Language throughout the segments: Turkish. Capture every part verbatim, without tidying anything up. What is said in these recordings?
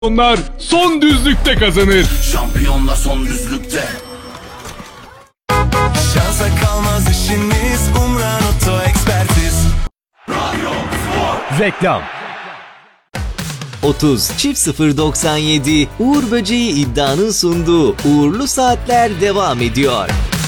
Onlar son düzlükte kazanır. Şampiyonlar son düzlükte. Şansa kalmaz işiniz, Umran Oto Ekspertiz. Radyo Spor. Reklam. otuz çift sıfır doksan yedi Uğur Böceği iddianın sunduğu Uğurlu Saatler devam ediyor.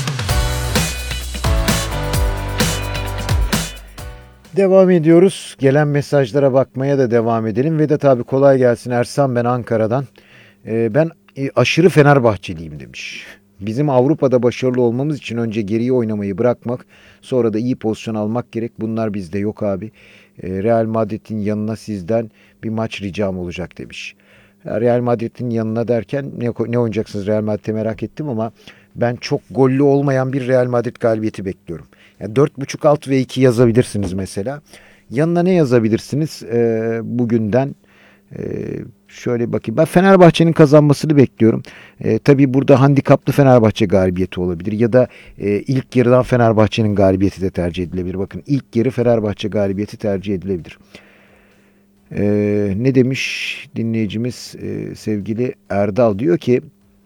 Devam ediyoruz. Gelen mesajlara bakmaya da devam edelim. Vedat abi kolay gelsin. Ersan ben Ankara'dan. Ee, ben e, aşırı Fenerbahçeliyim demiş. Bizim Avrupa'da başarılı olmamız için önce geriye oynamayı bırakmak, sonra da iyi pozisyon almak gerek. Bunlar bizde yok abi. Ee, Real Madrid'in yanına sizden bir maç ricam olacak demiş. Real Madrid'in yanına derken ne, ne oynayacaksınız Real Madrid'e merak ettim ama ben çok gollü olmayan bir Real Madrid galibiyeti bekliyorum. Yani dört buçuk alt ve iki yazabilirsiniz mesela. Yanına ne yazabilirsiniz ee, bugünden? Ee, şöyle bakayım. Ben Fenerbahçe'nin kazanmasını bekliyorum. Ee, tabii burada handikaplı Fenerbahçe galibiyeti olabilir. Ya da e, ilk yarıdan Fenerbahçe'nin galibiyeti de tercih edilebilir. Bakın ilk yarı Fenerbahçe galibiyeti tercih edilebilir. Ee, ne demiş dinleyicimiz e, sevgili Erdal diyor ki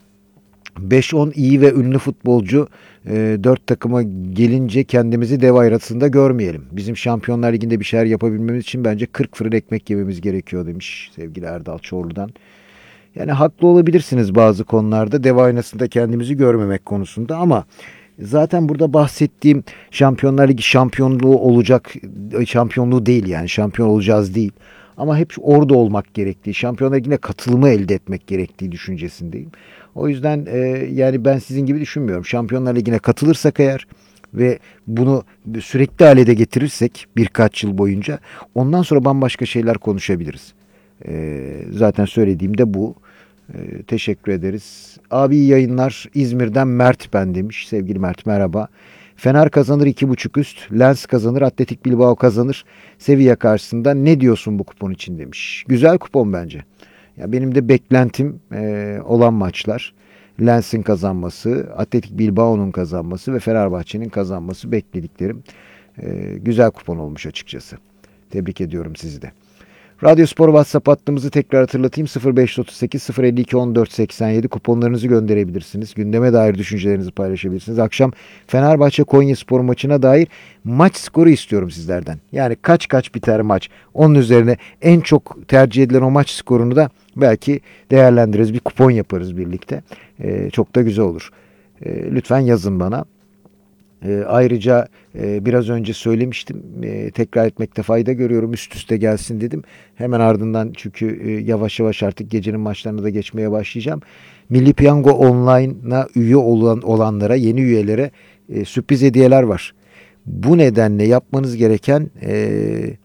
beş on iyi ve ünlü futbolcu e, dört takıma gelince kendimizi dev arasında görmeyelim. Bizim Şampiyonlar Ligi'nde bir şeyler yapabilmemiz için bence kırk fırın ekmek yememiz gerekiyor demiş sevgili Erdal Çorlu'dan. Yani haklı olabilirsiniz bazı konularda dev aynasında kendimizi görmemek konusunda ama zaten burada bahsettiğim Şampiyonlar Ligi şampiyonluğu olacak şampiyonluğu değil yani şampiyon olacağız değil. Ama hep orada olmak gerektiği, Şampiyonlar Ligi'ne katılımı elde etmek gerektiği düşüncesindeyim. O yüzden e, yani ben sizin gibi düşünmüyorum. Şampiyonlar Ligi'ne katılırsak eğer ve bunu sürekli hale de getirirsek birkaç yıl boyunca ondan sonra bambaşka şeyler konuşabiliriz. E, zaten söylediğim de bu. E, teşekkür ederiz. Abi iyi yayınlar. İzmir'den Mert ben demiş. Sevgili Mert merhaba. Fener kazanır iki buçuk üst. Lens kazanır. Atletik Bilbao kazanır. Sevilla karşısında ne diyorsun bu kupon için demiş. Güzel kupon bence. Ya benim de beklentim e, olan maçlar. Lens'in kazanması, Atletik Bilbao'nun kazanması ve Fenerbahçe'nin kazanması beklediklerim. E, güzel kupon olmuş açıkçası. Tebrik ediyorum sizi de. Radyo Spor WhatsApp hattımızı tekrar hatırlatayım. sıfır beş otuz sekiz sıfır elli iki on dört seksen yedi kuponlarınızı gönderebilirsiniz. Gündeme dair düşüncelerinizi paylaşabilirsiniz. Akşam Fenerbahçe Konyaspor maçına dair maç skoru istiyorum sizlerden. Yani kaç kaç biter maç. Onun üzerine en çok tercih edilen o maç skorunu da belki değerlendiririz. Bir kupon yaparız birlikte. Ee, çok da güzel olur. Ee, lütfen yazın bana. E, ayrıca e, biraz önce söylemiştim e, tekrar etmekte fayda görüyorum üst üste gelsin dedim hemen ardından çünkü e, yavaş yavaş artık gecenin maçlarına da geçmeye başlayacağım. Milli Piyango Online'a üye olan olanlara yeni üyelere e, sürpriz hediyeler var. Bu nedenle yapmanız gereken e,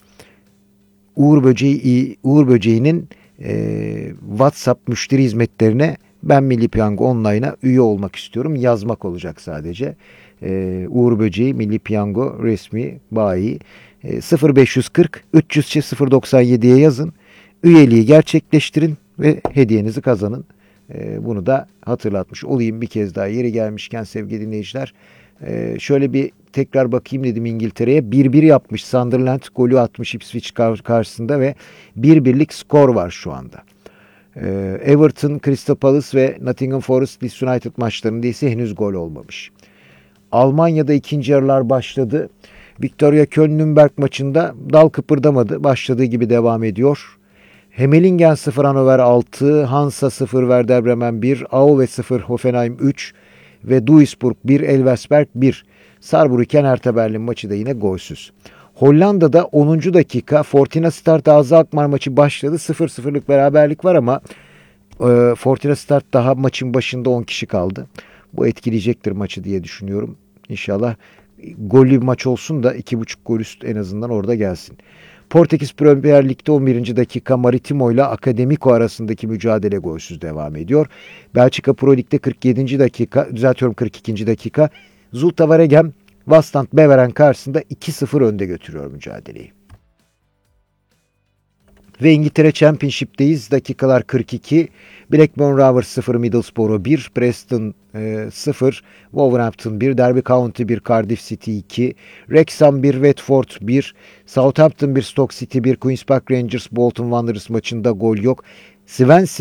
Uğur Böceği Uğur Böceği'nin e, WhatsApp müşteri hizmetlerine ben Milli Piyango Online'a üye olmak istiyorum yazmak olacak sadece. Ee, Uğur Böceği Milli Piyango resmi bayi ee, sıfır beş yüz kırk üç yüz sıfır doksan yediye yazın. Üyeliği gerçekleştirin ve hediyenizi kazanın. Ee, bunu da hatırlatmış olayım bir kez daha yeri gelmişken sevgili dinleyiciler. Ee, şöyle bir tekrar bakayım dedim İngiltere'ye. bir bir yapmış Sunderland golü atmış Ipswich karşısında ve bir birlik skor var şu anda. Ee, Everton, Crystal Palace ve Nottingham Forest Leeds United maçlarında ise henüz gol olmamış. Almanya'da ikinci yarılar başladı. Viktoria Köln-Nürnberg maçında dal kıpırdamadı. Başladığı gibi devam ediyor. Hemmelingen sıfır Hannover altı, Hansa sıfır Werder Bremen bir, Aue sıfır Hoffenheim üç ve Duisburg bir Elversberg bir. Saarbrücken Hertha Berlin maçı da yine golsüz. Hollanda'da onuncu dakika Fortuna Sittard Ağzı Alkmaar maçı başladı. sıfır sıfırlık beraberlik var ama e, Fortuna Sittard daha maçın başında on kişi kaldı. Bu etkileyecektir maçı diye düşünüyorum. İnşallah gollü bir maç olsun da iki buçuk gol üst en azından orada gelsin. Portekiz Premier Lig'de on birinci dakika Maritimo ile Akademiko arasındaki mücadele golsüz devam ediyor. Belçika Pro Lig'de kırk yedinci dakika, düzeltiyorum kırk ikinci dakika Zulte Waregem Waasland Beveren karşısında iki sıfır önde götürüyor mücadeleyi. Ve İngiltere Championship'teyiz. Dakikalar kırk iki. Blackburn Rovers sıfır, Middlesbrough bir, Preston e, sıfır, Wolverhampton bir, Derby County bir, Cardiff City iki, Wrexham bir, Watford bir, Southampton bir, Stoke City bir, Queen's Park Rangers Bolton Wanderers maçında gol yok. Sven